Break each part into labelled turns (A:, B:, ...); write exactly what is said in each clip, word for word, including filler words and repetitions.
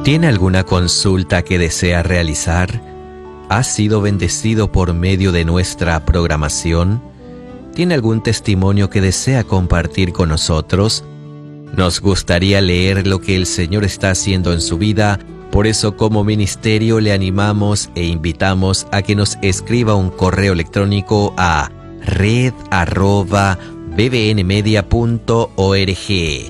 A: ¿Tiene alguna consulta que desea realizar? ¿Ha sido bendecido por medio de nuestra programación? ¿Tiene algún testimonio que desea compartir con nosotros? Nos gustaría leer lo que el Señor está haciendo en su vida. Por eso, como ministerio, le animamos e invitamos a que nos escriba un correo electrónico a red arroba b b n media punto org.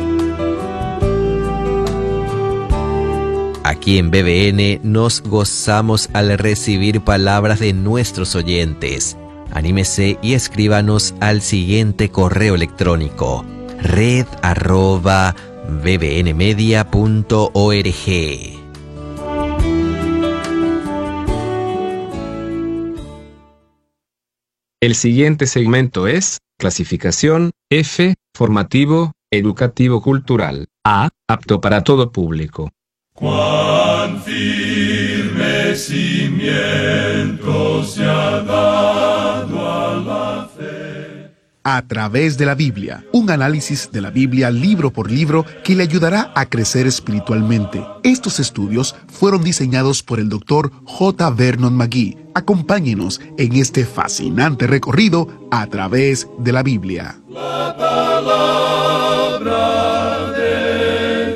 A: Aquí en B B N nos gozamos al recibir palabras de nuestros oyentes. Anímese y escríbanos al siguiente correo electrónico: red arroba b b n media punto org.
B: El siguiente segmento es clasificación F, formativo, educativo cultural. A, apto para todo público.
C: Cuán firme cimiento se ha dado a la fe.
D: A través de la Biblia, un análisis de la Biblia libro por libro que le ayudará a crecer espiritualmente. Estos estudios fueron diseñados por el doctor J. Vernon McGee. Acompáñenos en este fascinante recorrido a través de la Biblia.
C: La palabra de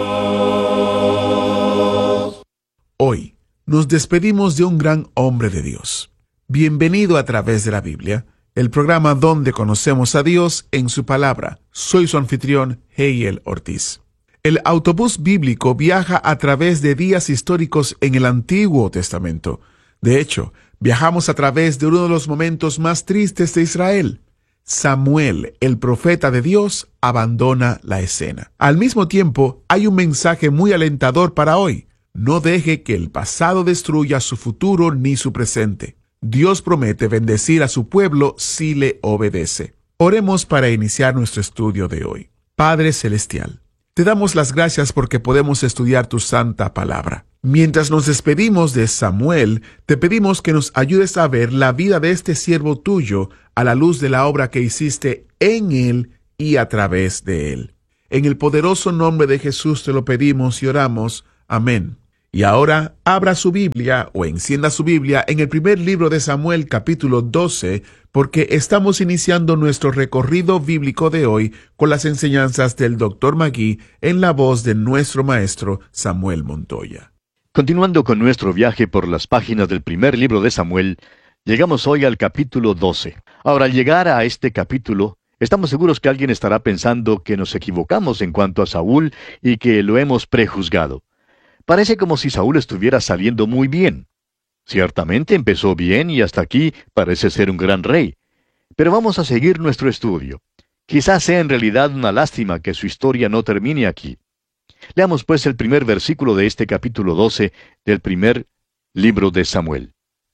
C: Dios.
D: Hoy nos despedimos de un gran hombre de Dios. Bienvenido a través de la Biblia, el programa donde conocemos a Dios en su palabra. Soy su anfitrión, Heiel Ortiz. El autobús bíblico viaja a través de días históricos en el Antiguo Testamento. De hecho, viajamos a través de uno de los momentos más tristes de Israel. Samuel, el profeta de Dios, abandona la escena. Al mismo tiempo, hay un mensaje muy alentador para hoy. No deje que el pasado destruya su futuro ni su presente. Dios promete bendecir a su pueblo si le obedece. Oremos para iniciar nuestro estudio de hoy. Padre Celestial, te damos las gracias porque podemos estudiar tu santa palabra. Mientras nos despedimos de Samuel, te pedimos que nos ayudes a ver la vida de este siervo tuyo a la luz de la obra que hiciste en él y a través de él. En el poderoso nombre de Jesús te lo pedimos y oramos. Amén. Y ahora abra su Biblia o encienda su Biblia en el primer libro de Samuel, capítulo doce, porque estamos iniciando nuestro recorrido bíblico de hoy con las enseñanzas del doctor McGee en la voz de nuestro maestro Samuel Montoya.
E: Continuando con nuestro viaje por las páginas del primer libro de Samuel, llegamos hoy al capítulo doce. Ahora, al llegar a este capítulo, estamos seguros que alguien estará pensando que nos equivocamos en cuanto a Saúl y que lo hemos prejuzgado. Parece como si Saúl estuviera saliendo muy bien. Ciertamente empezó bien y hasta aquí parece ser un gran rey. Pero vamos a seguir nuestro estudio. Quizás sea en realidad una lástima que su historia no termine aquí. Leamos pues el primer versículo de este capítulo doce del primer libro de Samuel.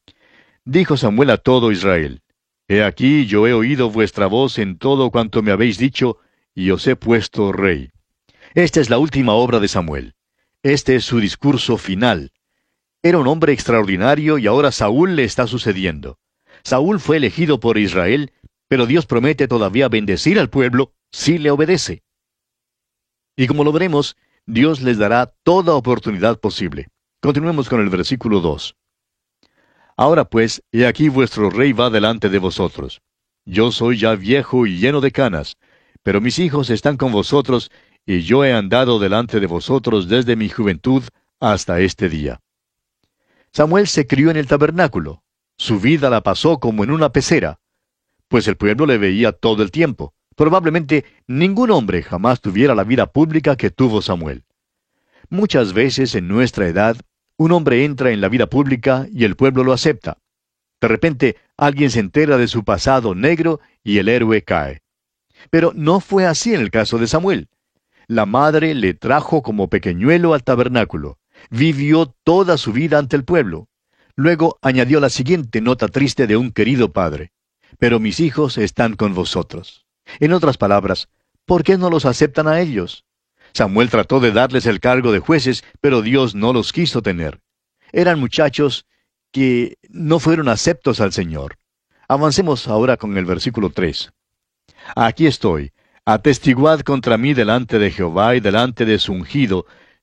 E: Dijo Samuel a todo Israel: He aquí yo he oído vuestra voz en todo cuanto me habéis dicho, y os he puesto rey. Esta es la última obra de Samuel. Este es su discurso final. Era un hombre extraordinario y ahora Saúl le está sucediendo. Saúl fue elegido por Israel, pero Dios promete todavía bendecir al pueblo si le obedece. Y como lo veremos, Dios les dará toda oportunidad posible. Continuemos con el versículo dos. Ahora pues, he aquí vuestro rey va delante de vosotros. Yo soy ya viejo y lleno de canas, pero mis hijos están con vosotros, y yo he andado delante de vosotros desde mi juventud hasta este día. Samuel se crió en el tabernáculo. Su vida la pasó como en una pecera, pues el pueblo le veía todo el tiempo. Probablemente ningún hombre jamás tuviera la vida pública que tuvo Samuel. Muchas veces en nuestra edad, un hombre entra en la vida pública y el pueblo lo acepta. De repente, alguien se entera de su pasado negro y el héroe cae. Pero no fue así en el caso de Samuel. La madre le trajo como pequeñuelo al tabernáculo. Vivió toda su vida ante el pueblo. Luego añadió la siguiente nota triste de un querido padre: Pero mis hijos están con vosotros. En otras palabras, ¿por qué no los aceptan a ellos? Samuel trató de darles el cargo de jueces, pero Dios no los quiso tener. Eran muchachos que no fueron aceptos al Señor. Avancemos ahora con el versículo tres. Aquí estoy. Atestiguad contra mí delante de Jehová y delante de su ungido,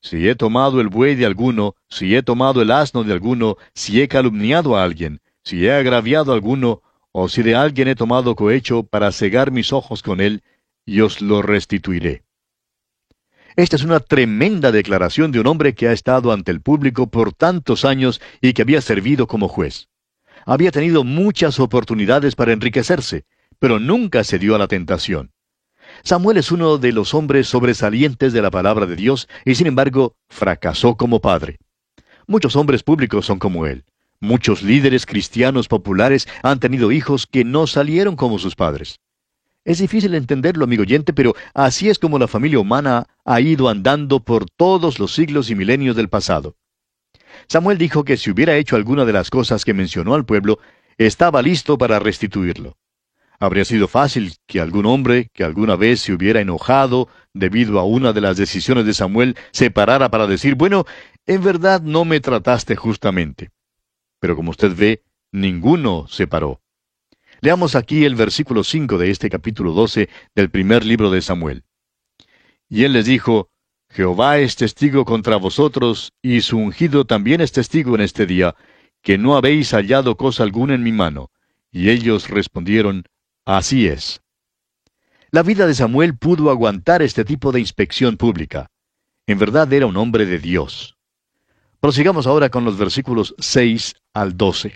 E: si he tomado el buey de alguno, si he tomado el asno de alguno, si he calumniado a alguien, si he agraviado a alguno, o si de alguien he tomado cohecho para cegar mis ojos con él, y os lo restituiré. Esta es una tremenda declaración de un hombre que ha estado ante el público por tantos años y que había servido como juez. Había tenido muchas oportunidades para enriquecerse, pero nunca se dio a la tentación. Samuel es uno de los hombres sobresalientes de la palabra de Dios y sin embargo fracasó como padre. Muchos hombres públicos son como él. Muchos líderes cristianos populares han tenido hijos que no salieron como sus padres. Es difícil entenderlo, amigo oyente, pero así es como la familia humana ha ido andando por todos los siglos y milenios del pasado. Samuel dijo que si hubiera hecho alguna de las cosas que mencionó al pueblo, estaba listo para restituirlo. Habría sido fácil que algún hombre que alguna vez se hubiera enojado debido a una de las decisiones de Samuel se parara para decir, bueno, en verdad no me trataste justamente. Pero como usted ve, ninguno se paró. Leamos aquí el versículo cinco de este capítulo doce del primer libro de Samuel. Y él les dijo, Jehová es testigo contra vosotros, y su ungido también es testigo en este día, que no habéis hallado cosa alguna en mi mano. Y ellos respondieron, así es. La vida de Samuel pudo aguantar este tipo de inspección pública. En verdad era un hombre de Dios. Prosigamos ahora con los versículos seis al doce.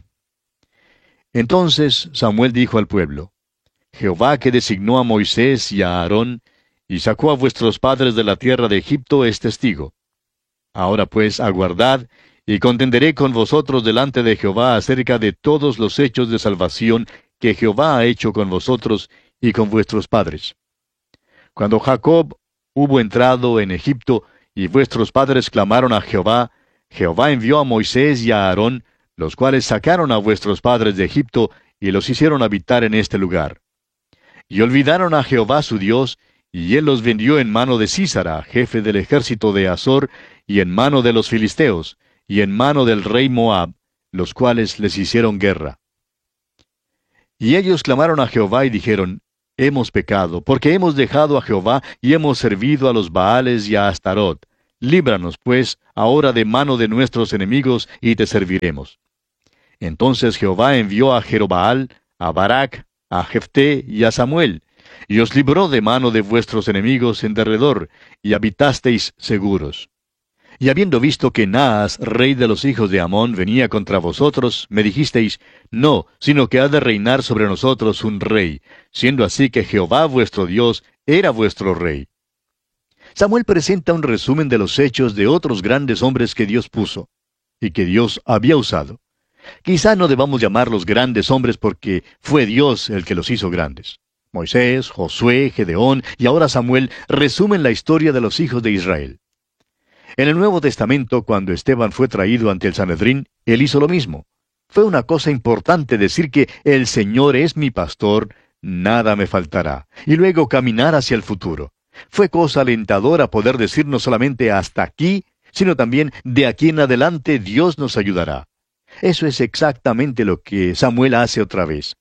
E: Entonces Samuel dijo al pueblo, Jehová que designó a Moisés y a Aarón, y sacó a vuestros padres de la tierra de Egipto, es testigo. Ahora pues aguardad, y contenderé con vosotros delante de Jehová acerca de todos los hechos de salvación que Jehová ha hecho con vosotros y con vuestros padres. Cuando Jacob hubo entrado en Egipto, y vuestros padres clamaron a Jehová, Jehová envió a Moisés y a Aarón, los cuales sacaron a vuestros padres de Egipto, y los hicieron habitar en este lugar. Y olvidaron a Jehová su Dios, y él los vendió en mano de Sísara, jefe del ejército de Azor, y en mano de los filisteos, y en mano del rey Moab, los cuales les hicieron guerra. Y ellos clamaron a Jehová y dijeron, Hemos pecado, porque hemos dejado a Jehová y hemos servido a los Baales y a Astarot. Líbranos, pues, ahora de mano de nuestros enemigos, y te serviremos. Entonces Jehová envió a Jerobaal, a Barak, a Jefté y a Samuel, y os libró de mano de vuestros enemigos en derredor, y habitasteis seguros. Y habiendo visto que Naas, rey de los hijos de Amón, venía contra vosotros, me dijisteis, no, sino que ha de reinar sobre nosotros un rey, siendo así que Jehová vuestro Dios era vuestro rey. Samuel presenta un resumen de los hechos de otros grandes hombres que Dios puso, y que Dios había usado. Quizá no debamos llamarlos grandes hombres porque fue Dios el que los hizo grandes. Moisés, Josué, Gedeón y ahora Samuel resumen la historia de los hijos de Israel. En el Nuevo Testamento, cuando Esteban fue traído ante el Sanedrín, él hizo lo mismo. Fue una cosa importante decir que el Señor es mi pastor, nada me faltará, y luego caminar hacia el futuro. Fue cosa alentadora poder decir no solamente hasta aquí, sino también de aquí en adelante Dios nos ayudará. Eso es exactamente lo que Samuel hace otra vez.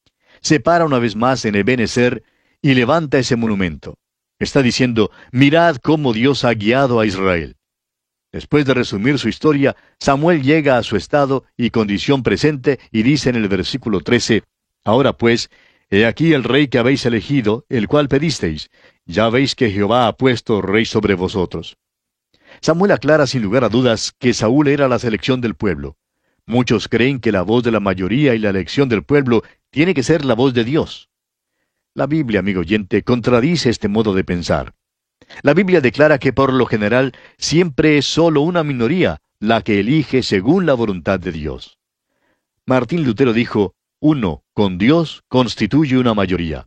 E: Se para una vez más en Ebenezer y levanta ese monumento. Está diciendo, mirad cómo Dios ha guiado a Israel. Después de resumir su historia, Samuel llega a su estado y condición presente y dice en el versículo trece, Ahora pues, he aquí el rey que habéis elegido, el cual pedisteis. Ya veis que Jehová ha puesto rey sobre vosotros. Samuel aclara sin lugar a dudas que Saúl era la selección del pueblo. Muchos creen que la voz de la mayoría y la elección del pueblo tiene que ser la voz de Dios. La Biblia, amigo oyente, contradice este modo de pensar. La Biblia declara que por lo general siempre es solo una minoría la que elige según la voluntad de Dios. Martín Lutero dijo, uno, con Dios, constituye una mayoría.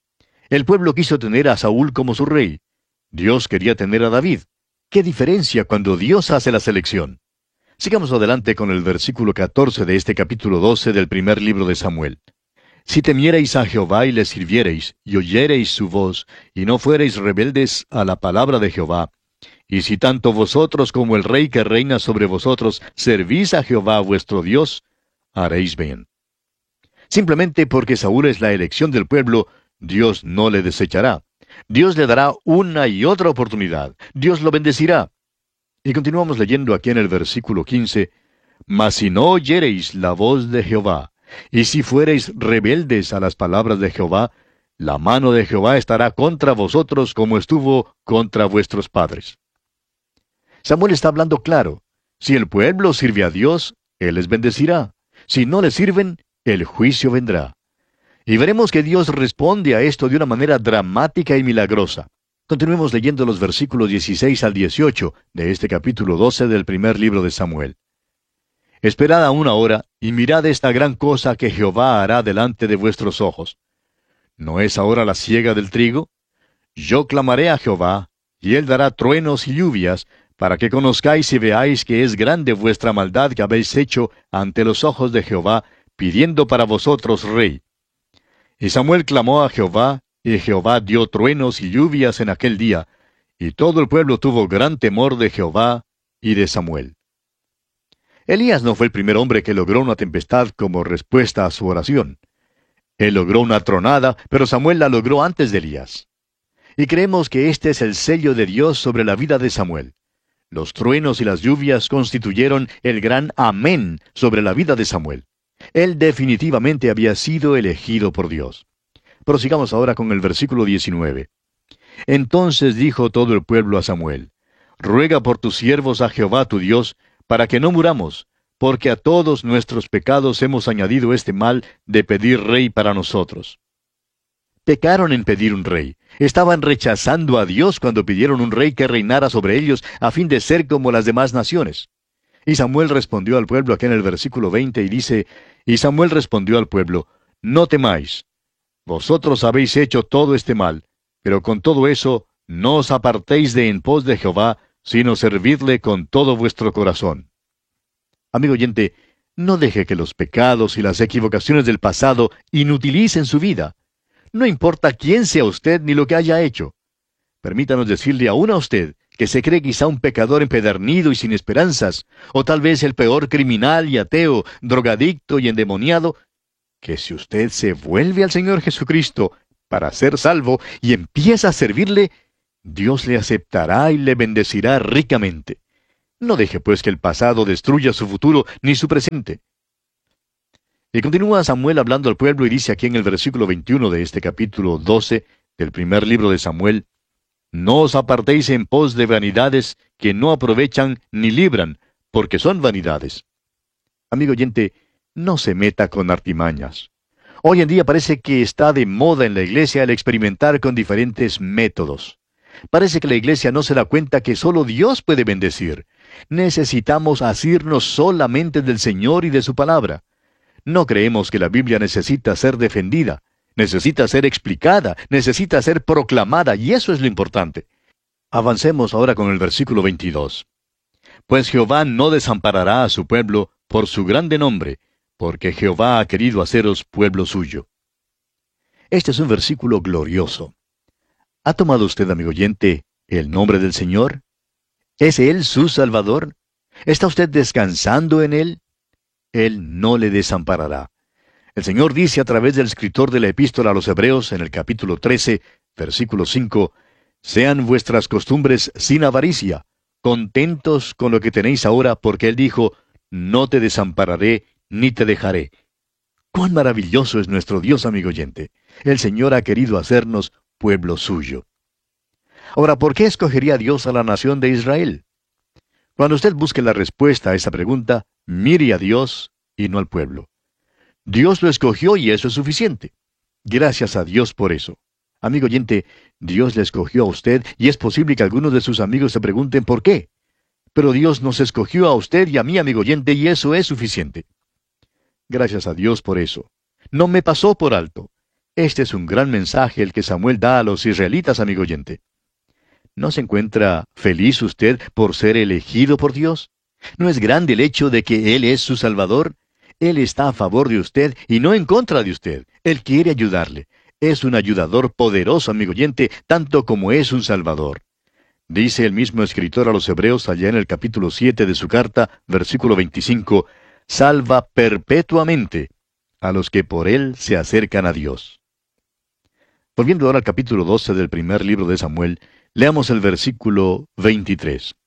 E: El pueblo quiso tener a Saúl como su rey. Dios quería tener a David. ¿Qué diferencia cuando Dios hace la selección? Sigamos adelante con el versículo catorce de este capítulo doce del primer libro de Samuel. Si temiereis a Jehová y le sirviereis, y oyereis su voz, y no fuereis rebeldes a la palabra de Jehová, y si tanto vosotros como el rey que reina sobre vosotros servís a Jehová vuestro Dios, haréis bien. Simplemente porque Saúl es la elección del pueblo, Dios no le desechará. Dios le dará una y otra oportunidad. Dios lo bendecirá. Y continuamos leyendo aquí en el versículo quince, Mas si no oyereis la voz de Jehová, y si fuereis rebeldes a las palabras de Jehová, la mano de Jehová estará contra vosotros como estuvo contra vuestros padres. Samuel está hablando claro. Si el pueblo sirve a Dios, Él les bendecirá. Si no le sirven, el juicio vendrá. Y veremos que Dios responde a esto de una manera dramática y milagrosa. Continuemos leyendo los versículos dieciséis al dieciocho de este capítulo doce del primer libro de Samuel. Esperad aún ahora, y mirad esta gran cosa que Jehová hará delante de vuestros ojos. ¿No es ahora la siega del trigo? Yo clamaré a Jehová, y él dará truenos y lluvias, para que conozcáis y veáis que es grande vuestra maldad que habéis hecho ante los ojos de Jehová, pidiendo para vosotros rey. Y Samuel clamó a Jehová, y Jehová dio truenos y lluvias en aquel día, y todo el pueblo tuvo gran temor de Jehová y de Samuel. Elías no fue el primer hombre que logró una tempestad como respuesta a su oración. Él logró una tronada, pero Samuel la logró antes de Elías. Y creemos que este es el sello de Dios sobre la vida de Samuel. Los truenos y las lluvias constituyeron el gran amén sobre la vida de Samuel. Él definitivamente había sido elegido por Dios. Prosigamos ahora con el versículo diecinueve. Entonces dijo todo el pueblo a Samuel, Ruega por tus siervos a Jehová tu Dios, para que no muramos, porque a todos nuestros pecados hemos añadido este mal de pedir rey para nosotros. Pecaron en pedir un rey. Estaban rechazando a Dios cuando pidieron un rey que reinara sobre ellos a fin de ser como las demás naciones. Y Samuel respondió al pueblo aquí en el versículo veinte y dice, Y Samuel respondió al pueblo, No temáis. Vosotros habéis hecho todo este mal, pero con todo eso no os apartéis de en pos de Jehová, sino servidle con todo vuestro corazón. Amigo oyente, no deje que los pecados y las equivocaciones del pasado inutilicen su vida. No importa quién sea usted ni lo que haya hecho. Permítanos decirle aún a usted, que se cree quizá un pecador empedernido y sin esperanzas, o tal vez el peor criminal y ateo, drogadicto y endemoniado, que si usted se vuelve al Señor Jesucristo para ser salvo y empieza a servirle, Dios le aceptará y le bendecirá ricamente. No deje pues que el pasado destruya su futuro ni su presente. Y continúa Samuel hablando al pueblo y dice aquí en el versículo veintiuno de este capítulo doce del primer libro de Samuel, No os apartéis en pos de vanidades que no aprovechan ni libran, porque son vanidades. Amigo oyente, no se meta con artimañas. Hoy en día parece que está de moda en la iglesia el experimentar con diferentes métodos. Parece que la iglesia no se da cuenta que solo Dios puede bendecir. Necesitamos asirnos solamente del Señor y de su palabra. No creemos que la Biblia necesita ser defendida, necesita ser explicada, necesita ser proclamada, y eso es lo importante. Avancemos ahora con el versículo veintidós. Pues Jehová no desamparará a su pueblo por su grande nombre, porque Jehová ha querido haceros pueblo suyo. Este es un versículo glorioso. ¿Ha tomado usted, amigo oyente, el nombre del Señor? ¿Es Él su Salvador? ¿Está usted descansando en Él? Él no le desamparará. El Señor dice a través del escritor de la epístola a los Hebreos en el capítulo trece, versículo cinco, Sean vuestras costumbres sin avaricia, contentos con lo que tenéis ahora, porque Él dijo, No te desampararé, ni te dejaré. ¡Cuán maravilloso es nuestro Dios, amigo oyente! El Señor ha querido hacernos pueblo suyo. Ahora, ¿por qué escogería Dios a la nación de Israel? Cuando usted busque la respuesta a esa pregunta, mire a Dios y no al pueblo. Dios lo escogió y eso es suficiente. Gracias a Dios por eso. Amigo oyente, Dios le escogió a usted y es posible que algunos de sus amigos se pregunten por qué. Pero Dios nos escogió a usted y a mí, amigo oyente, y eso es suficiente. Gracias a Dios por eso. No me pasó por alto. Este es un gran mensaje el que Samuel da a los israelitas, amigo oyente. ¿No se encuentra feliz usted por ser elegido por Dios? ¿No es grande el hecho de que Él es su Salvador? Él está a favor de usted y no en contra de usted. Él quiere ayudarle. Es un ayudador poderoso, amigo oyente, tanto como es un Salvador. Dice el mismo escritor a los Hebreos allá en el capítulo siete de su carta, versículo veinticinco, salva perpetuamente a los que por Él se acercan a Dios. Volviendo ahora al capítulo doce del primer libro de Samuel, leamos el versículo veintitrés.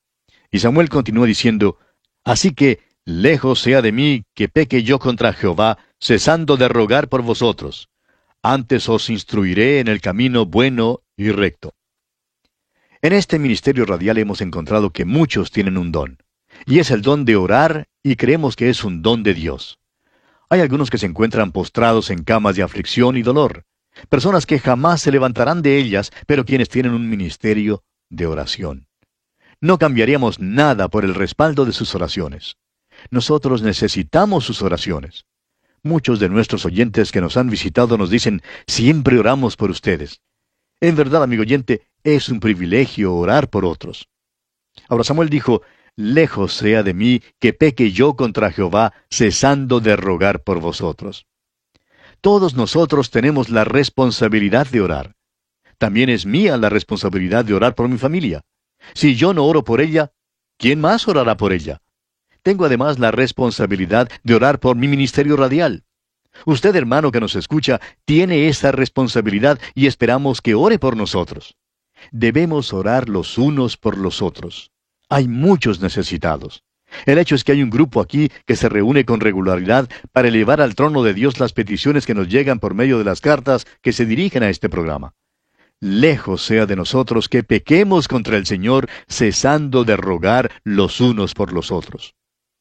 E: Y Samuel continuó diciendo, Así que, lejos sea de mí que peque yo contra Jehová, cesando de rogar por vosotros. Antes os instruiré en el camino bueno y recto. En este ministerio radial hemos encontrado que muchos tienen un don, y es el don de orar, y creemos que es un don de Dios. Hay algunos que se encuentran postrados en camas de aflicción y dolor, personas que jamás se levantarán de ellas, pero quienes tienen un ministerio de oración. No cambiaríamos nada por el respaldo de sus oraciones. Nosotros necesitamos sus oraciones. Muchos de nuestros oyentes que nos han visitado nos dicen, siempre oramos por ustedes. En verdad, amigo oyente, es un privilegio orar por otros. Ahora Samuel dijo, lejos sea de mí que peque yo contra Jehová, cesando de rogar por vosotros. Todos nosotros tenemos la responsabilidad de orar. También es mía la responsabilidad de orar por mi familia. Si yo no oro por ella, ¿quién más orará por ella? Tengo además la responsabilidad de orar por mi ministerio radial. Usted, hermano que nos escucha, tiene esa responsabilidad y esperamos que ore por nosotros. Debemos orar los unos por los otros. Hay muchos necesitados. El hecho es que hay un grupo aquí que se reúne con regularidad para elevar al trono de Dios las peticiones que nos llegan por medio de las cartas que se dirigen a este programa. Lejos sea de nosotros que pequemos contra el Señor, cesando de rogar los unos por los otros.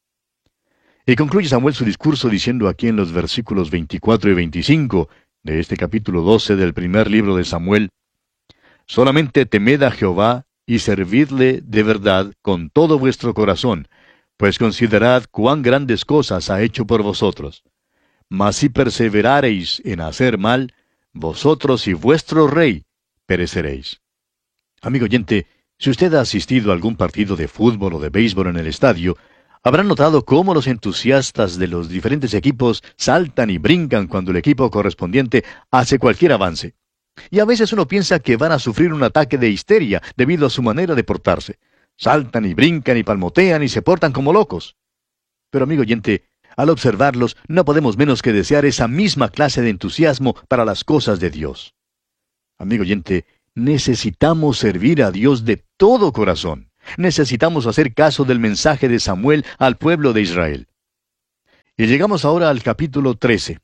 E: Y concluye Samuel su discurso diciendo aquí en los versículos veinticuatro y veinticinco de este capítulo doce del primer libro de Samuel, Solamente temed a Jehová y servidle de verdad con todo vuestro corazón, pues considerad cuán grandes cosas ha hecho por vosotros. Mas si perseverareis en hacer mal, vosotros y vuestro rey pereceréis. Amigo oyente, si usted ha asistido a algún partido de fútbol o de béisbol en el estadio, habrá notado cómo los entusiastas de los diferentes equipos saltan y brincan cuando el equipo correspondiente hace cualquier avance. Y a veces uno piensa que van a sufrir un ataque de histeria debido a su manera de portarse. Saltan y brincan y palmotean y se portan como locos. Pero amigo oyente, al observarlos no podemos menos que desear esa misma clase de entusiasmo para las cosas de Dios. Amigo oyente, necesitamos servir a Dios de todo corazón. Necesitamos hacer caso del mensaje de Samuel al pueblo de Israel. Y llegamos ahora al capítulo trece.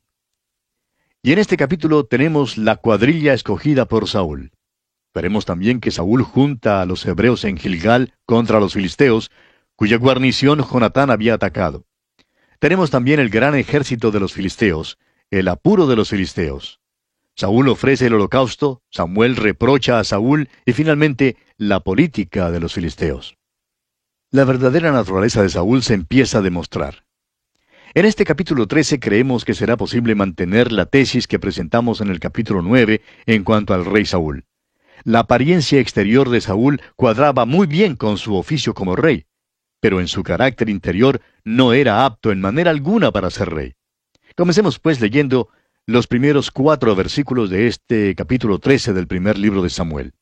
E: Y en este capítulo tenemos la cuadrilla escogida por Saúl. Veremos también que Saúl junta a los hebreos en Gilgal contra los filisteos, cuya guarnición Jonatán había atacado. Tenemos también el gran ejército de los filisteos, el apuro de los filisteos. Saúl ofrece el holocausto, Samuel reprocha a Saúl y finalmente la política de los filisteos. La verdadera naturaleza de Saúl se empieza a demostrar. En este capítulo trece creemos que será posible mantener la tesis que presentamos en el capítulo nueve en cuanto al rey Saúl. La apariencia exterior de Saúl cuadraba muy bien con su oficio como rey, pero en su carácter interior no era apto en manera alguna para ser rey. Comencemos pues leyendo los primeros cuatro versículos de este capítulo trece del primer libro de Samuel.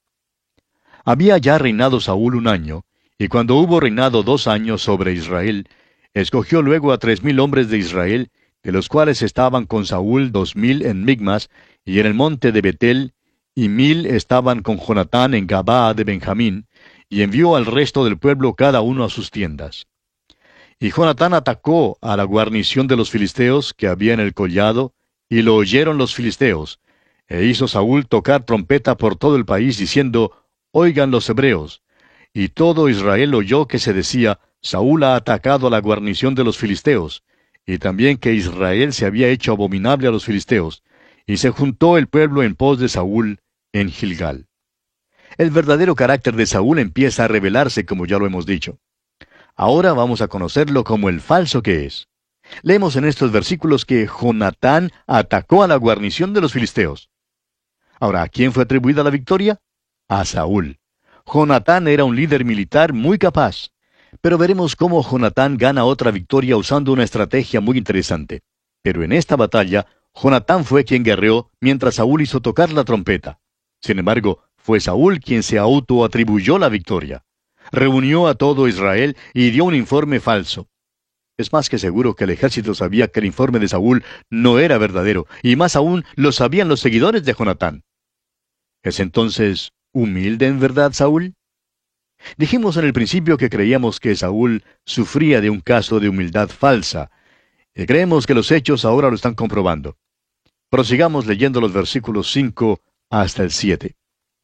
E: Había ya reinado Saúl un año, y cuando hubo reinado dos años sobre Israel, escogió luego a tres mil hombres de Israel, de los cuales estaban con Saúl dos mil en Migmas y en el monte de Betel, y mil estaban con Jonatán en Gabaa de Benjamín, y envió al resto del pueblo cada uno a sus tiendas. Y Jonatán atacó a la guarnición de los filisteos que había en el collado, y lo oyeron los filisteos, e hizo Saúl tocar trompeta por todo el país, diciendo, Oigan los hebreos. Y todo Israel oyó que se decía, Saúl ha atacado a la guarnición de los filisteos, y también que Israel se había hecho abominable a los filisteos, y se juntó el pueblo en pos de Saúl en Gilgal. El verdadero carácter de Saúl empieza a revelarse, como ya lo hemos dicho. Ahora vamos a conocerlo como el falso que es. Leemos en estos versículos que Jonatán atacó a la guarnición de los filisteos. Ahora, ¿a quién fue atribuida la victoria? A Saúl. Jonatán era un líder militar muy capaz. Pero veremos cómo Jonatán gana otra victoria usando una estrategia muy interesante. Pero en esta batalla, Jonatán fue quien guerreó, mientras Saúl hizo tocar la trompeta. Sin embargo, fue Saúl quien se autoatribuyó la victoria. Reunió a todo Israel y dio un informe falso. Es más que seguro que el ejército sabía que el informe de Saúl no era verdadero, y más aún lo sabían los seguidores de Jonatán. ¿Es entonces humilde en verdad Saúl? Dijimos en el principio que creíamos que Saúl sufría de un caso de humildad falsa, y creemos que los hechos ahora lo están comprobando. Prosigamos leyendo los versículos cinco hasta el siete.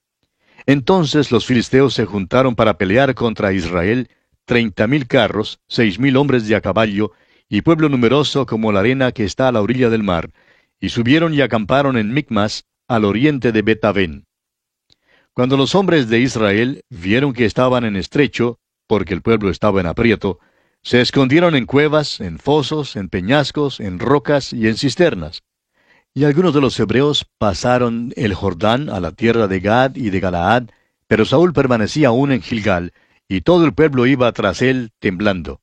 E: Entonces los filisteos se juntaron para pelear contra Israel, treinta mil carros, seis mil hombres de a caballo, y pueblo numeroso como la arena que está a la orilla del mar, y subieron y acamparon en Micmas, al oriente de Bet-Aven. Cuando los hombres de Israel vieron que estaban en estrecho, porque el pueblo estaba en aprieto, se escondieron en cuevas, en fosos, en peñascos, en rocas y en cisternas. Y algunos de los hebreos pasaron el Jordán a la tierra de Gad y de Galaad, pero Saúl permanecía aún en Gilgal, y todo el pueblo iba tras él temblando.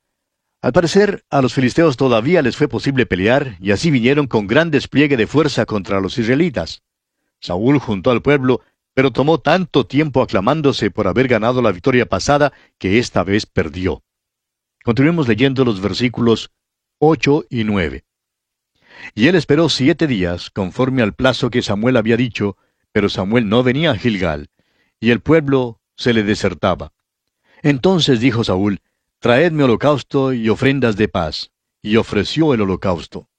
E: Al parecer, a los filisteos todavía les fue posible pelear, y así vinieron con gran despliegue de fuerza contra los israelitas. Saúl juntó al pueblo, pero tomó tanto tiempo aclamándose por haber ganado la victoria pasada, que esta vez perdió. Continuemos leyendo los versículos ocho y nueve. Y él esperó siete días, conforme al plazo que Samuel había dicho, pero Samuel no venía a Gilgal, y el pueblo se le desertaba. Entonces dijo Saúl, traedme holocausto y ofrendas de paz, y ofreció el holocausto.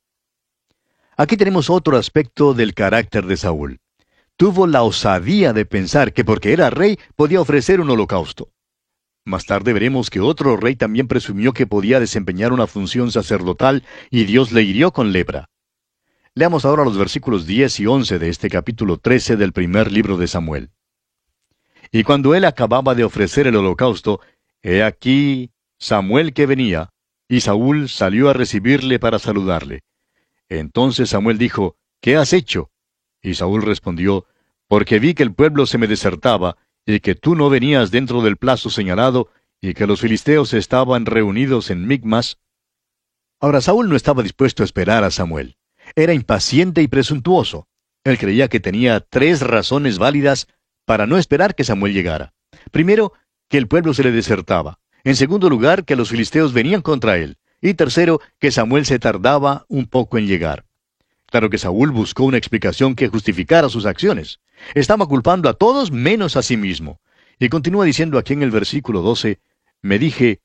E: Aquí tenemos otro aspecto del carácter de Saúl. Tuvo la osadía de pensar que porque era rey podía ofrecer un holocausto. Más tarde veremos que otro rey también presumió que podía desempeñar una función sacerdotal y Dios le hirió con lepra. Leamos ahora los versículos diez y once de este capítulo trece del primer libro de Samuel. Y cuando él acababa de ofrecer el holocausto, he aquí Samuel que venía, y Saúl salió a recibirle para saludarle. Entonces Samuel dijo, ¿qué has hecho? Y Saúl respondió, porque vi que el pueblo se me desertaba, y que tú no venías dentro del plazo señalado, y que los filisteos estaban reunidos en Micmas. Ahora Saúl no estaba dispuesto a esperar a Samuel. Era impaciente y presuntuoso. Él creía que tenía tres razones válidas para no esperar que Samuel llegara. Primero, que el pueblo se le desertaba. En segundo lugar, que los filisteos venían contra él. Y tercero, que Samuel se tardaba un poco en llegar. Claro que Saúl buscó una explicación que justificara sus acciones. Estaba culpando a todos menos a sí mismo. Y continúa diciendo aquí en el versículo doce, me dije,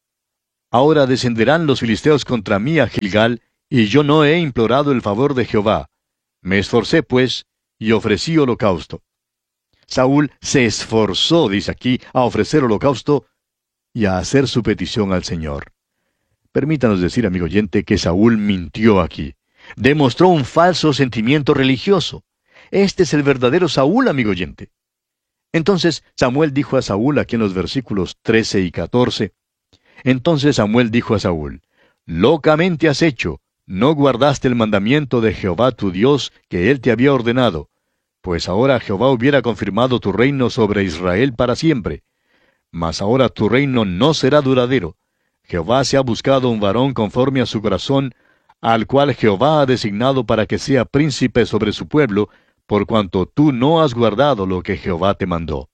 E: ahora descenderán los filisteos contra mí a Gilgal, y yo no he implorado el favor de Jehová. Me esforcé, pues, y ofrecí holocausto. Saúl se esforzó, dice aquí, a ofrecer holocausto y a hacer su petición al Señor. Permítanos decir, amigo oyente, que Saúl mintió aquí. Demostró un falso sentimiento religioso. Este es el verdadero Saúl, amigo oyente. Entonces Samuel dijo a Saúl, aquí en los versículos trece y catorce, entonces Samuel dijo a Saúl, locamente has hecho, no guardaste el mandamiento de Jehová tu Dios que él te había ordenado, pues ahora Jehová hubiera confirmado tu reino sobre Israel para siempre. Mas ahora tu reino no será duradero. Jehová se ha buscado un varón conforme a su corazón, al cual Jehová ha designado para que sea príncipe sobre su pueblo, por cuanto tú no has guardado lo que Jehová te mandó.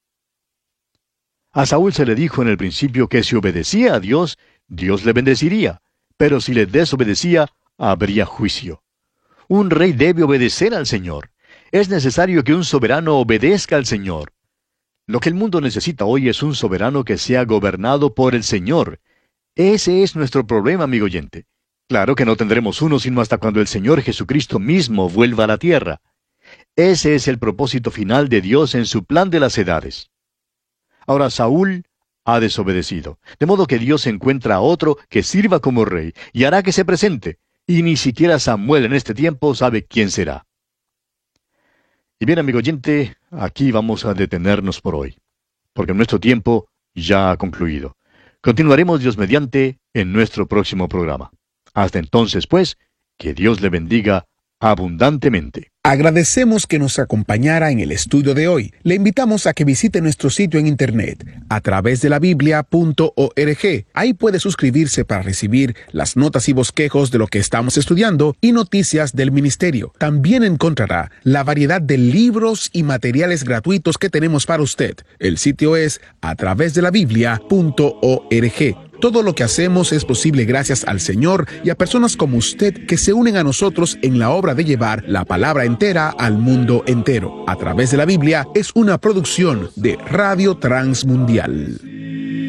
E: A Saúl se le dijo en el principio que si obedecía a Dios, Dios le bendeciría, pero si le desobedecía, habría juicio. Un rey debe obedecer al Señor. Es necesario que un soberano obedezca al Señor. Lo que el mundo necesita hoy es un soberano que sea gobernado por el Señor. Ese es nuestro problema, amigo oyente. Claro que no tendremos uno sino hasta cuando el Señor Jesucristo mismo vuelva a la tierra. Ese es el propósito final de Dios en su plan de las edades. Ahora Saúl ha desobedecido, de modo que Dios encuentra a otro que sirva como rey y hará que se presente, y ni siquiera Samuel en este tiempo sabe quién será. Y bien, amigo oyente, aquí vamos a detenernos por hoy, porque nuestro tiempo ya ha concluido. Continuaremos, Dios mediante, en nuestro próximo programa. Hasta entonces, pues, que Dios le bendiga abundantemente.
F: Agradecemos que nos acompañara en el estudio de hoy. Le invitamos a que visite nuestro sitio en internet a través de la biblia punto org. Ahí puede suscribirse para recibir las notas y bosquejos de lo que estamos estudiando y noticias del ministerio. También encontrará la variedad de libros y materiales gratuitos que tenemos para usted. El sitio es a través de la biblia punto org. Todo lo que hacemos es posible gracias al Señor y a personas como usted que se unen a nosotros en la obra de llevar la palabra entera al mundo entero. A través de la Biblia es una producción de Radio Transmundial.